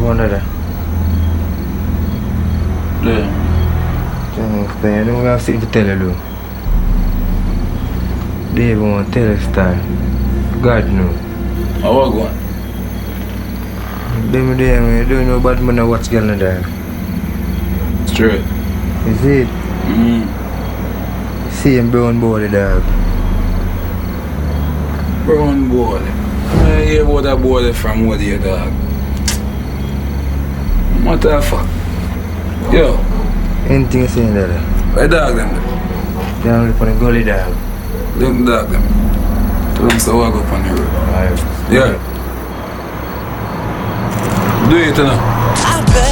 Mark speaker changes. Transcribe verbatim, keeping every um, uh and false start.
Speaker 1: Wonder that.
Speaker 2: Yeah.
Speaker 1: Thanks, man. I don't have something to tell you, though. Dave won't tell us that. God knows.
Speaker 2: How are you going?
Speaker 1: Them there, man. You don't know about me now what's going on there.
Speaker 2: Straight.
Speaker 1: Is it?
Speaker 2: Mm.
Speaker 1: Same brown body, dog.
Speaker 2: Brown boy. I hear about that boy from what here, dog. What the fuck? Yo,
Speaker 1: Anything you saying there?
Speaker 2: where dog them?
Speaker 1: Down up on the gully, dog.
Speaker 2: Them dog them. Tell them so walk up on the road.
Speaker 1: Alright.
Speaker 2: Yeah. Do it now.